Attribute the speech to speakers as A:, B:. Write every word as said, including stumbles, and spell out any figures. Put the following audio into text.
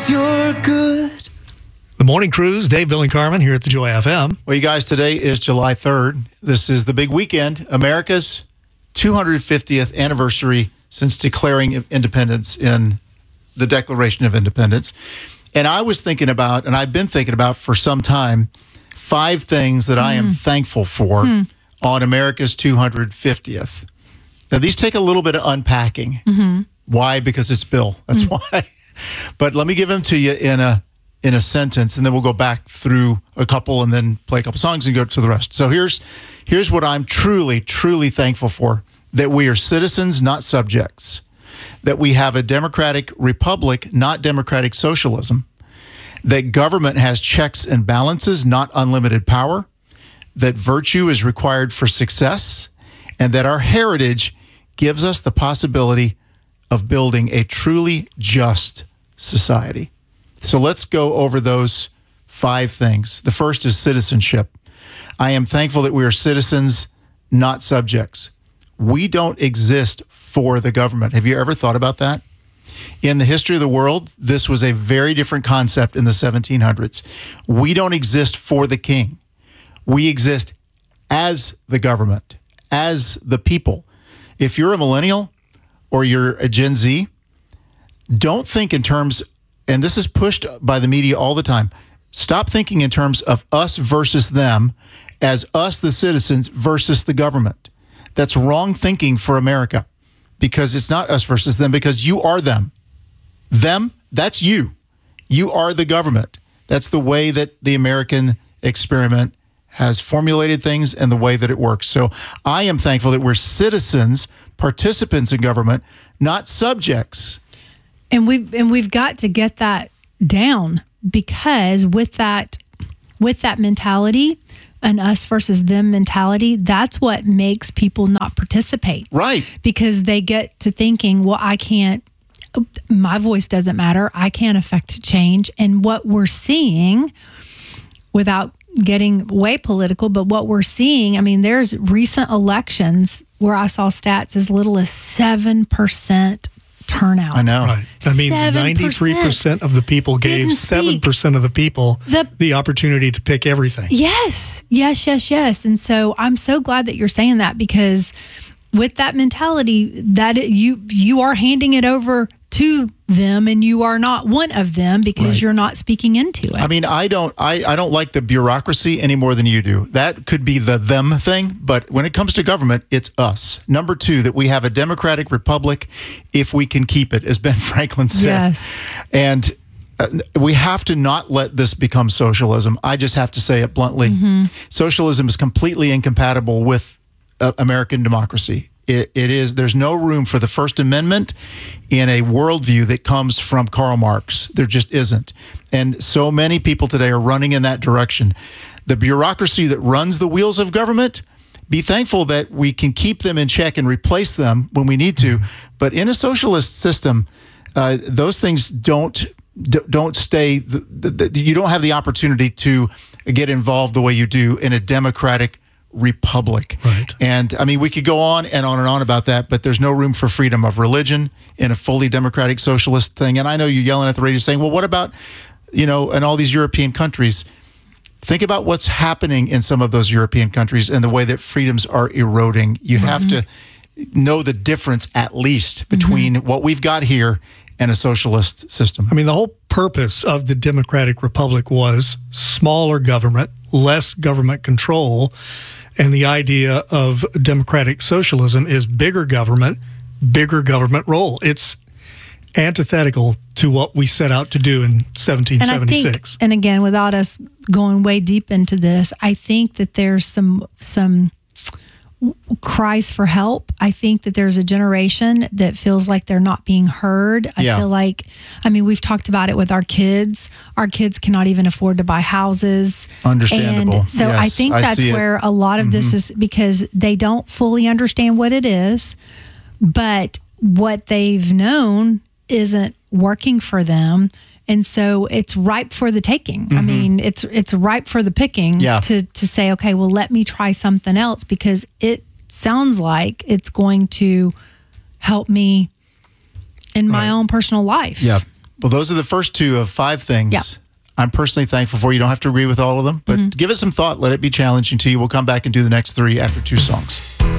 A: 'cause you're good.
B: The Morning Cruise, Dave, Bill, and Carmen here at the Joy F M.
C: Well, you guys, today is July third. This is the big weekend, America's two hundred fiftieth anniversary since declaring independence in the Declaration of Independence. And I was thinking about, and I've been thinking about for some time, five things that mm. I am thankful for mm. on America's two hundred fiftieth. Now, these take a little bit of unpacking. Mm-hmm. Why? Because it's Bill. That's mm. why. But let me give them to you in a in a sentence, and then we'll go back through a couple and then play a couple songs and go to the rest. So here's here's what I'm truly, truly thankful for. That we are citizens, not subjects. That we have a democratic republic, not democratic socialism. That government has checks and balances, not unlimited power. That virtue is required for success. And that our heritage gives us the possibility of building a truly just society. So let's go over those five things. The first is citizenship. I am thankful that we are citizens, not subjects. We don't exist for the government. Have you ever thought about that? In the history of the world, this was a very different concept in the seventeen hundreds. We don't exist for the king. We exist as the government, as the people. If you're a millennial or you're a Gen Z, don't think in terms, and this is pushed by the media all the time, stop thinking in terms of us versus them as us, the citizens, versus the government. That's wrong thinking for America, because it's not us versus them, because you are them. Them, that's you. You are the government. That's the way that the American experiment has formulated things and the way that it works. So I am thankful that we're citizens, participants in government, not subjects.
D: And we've and we've got to get that down, because with that with that mentality, an us versus them mentality, that's what makes people not participate.
C: Right.
D: Because they get to thinking, well, I can't, my voice doesn't matter. I can't affect change. And what we're seeing, without getting way political, but what we're seeing, I mean, there's recent elections where I saw stats as little as seven percent turnout.
C: I know.
B: Right. That means ninety-three percent of the people gave seven percent of the people the, the opportunity to pick everything.
D: Yes, yes, yes, yes. And so I'm so glad that you're saying that, because with that mentality, that it, you you are handing it over to them, and you are not one of them, because right. you're not speaking into it.
C: I mean, I don't I, I don't like the bureaucracy any more than you do. That could be the them thing, but when it comes to government, it's us. Number two, that we have a democratic republic if we can keep it, as Ben Franklin said.
D: Yes.
C: And uh, we have to not let this become socialism. I just have to say it bluntly. Mm-hmm. Socialism is completely incompatible with uh, American democracy. It, it is. There's no room for the First Amendment in a worldview that comes from Karl Marx. There just isn't. And so many people today are running in that direction. The bureaucracy that runs the wheels of government, be thankful that we can keep them in check and replace them when we need to. But in a socialist system, uh, those things don't don't stay. The, the, the, you don't have the opportunity to get involved the way you do in a democratic republic.
B: Right.
C: And I mean, we could go on and on and on about that, but there's no room for freedom of religion in a fully democratic socialist thing. And I know you're yelling at the radio saying, well, what about, you know, in all these European countries? Think about what's happening in some of those European countries and the way that freedoms are eroding. You mm-hmm. have to know the difference, at least, between mm-hmm. what we've got here and a socialist system.
B: I mean, the whole purpose of the Democratic Republic was smaller government, less government control. And the idea of democratic socialism is bigger government, bigger government role. It's antithetical to what we set out to do in seventeen seventy-six.
D: And, I think, and again, without us going way deep into this, I think that there's some some cries for help. I think that there's a generation that feels like they're not being heard. I
C: yeah.
D: feel like, I mean, we've talked about it with our kids. Our kids cannot even afford to buy houses.
C: Understandable.
D: And so
C: yes,
D: I think that's
C: I
D: where a lot of mm-hmm. this is, because they don't fully understand what it is, but what they've known isn't working for them. And so it's ripe for the taking. Mm-hmm. I mean, it's it's ripe for the picking
C: yeah.
D: to, to say, okay, well, let me try something else, because it sounds like it's going to help me in my
C: right.
D: own personal life.
C: Yeah. Well, those are the first two of five things
D: Yeah.
C: I'm personally thankful for. You don't have to agree with all of them, but
D: Mm-hmm.
C: give it some thought. Let it be challenging to you. We'll come back and do the next three after two songs.